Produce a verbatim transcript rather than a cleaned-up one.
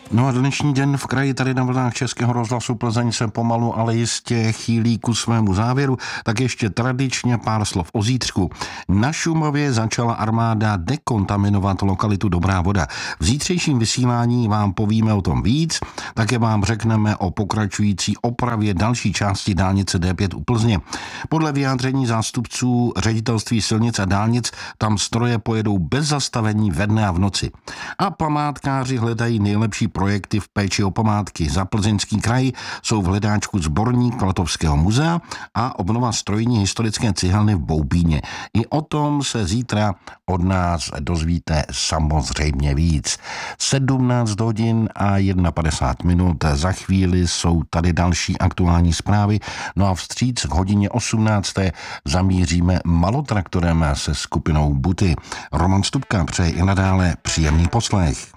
No a dnešní den v kraji tady na vlnách Českého rozhlasu Plzeň se pomalu, ale jistě chýlí ku svému závěru, tak ještě tradičně pár slov o zítřku. Na Šumavě začala armáda dekontaminovat lokalitu Dobrá voda. V zítřejším vysílání vám povíme o tom víc, také vám řekneme o pokračující opravě další části dálnice D pět u Plzně. Podle vyjádření zástupců ředitelství silnic a dálnic tam stroje pojedou bez zastavení ve dne a v noci. A památkáři hledají nejlepší projekty v péči o památky. Za Plzeňský kraj jsou v hledáčku Sborník Klatovského muzea a obnova strojní historické cihelny v Boubíně. I o tom se zítra od nás dozvíte samozřejmě víc. sedmnáct hodin a padesát jedna minut. Za chvíli jsou tady další aktuální zprávy. No a vstříc k hodině osmnácté zamíříme malotraktorem se skupinou Buty. Roman Stupka přeje i nadále příjemný poslech.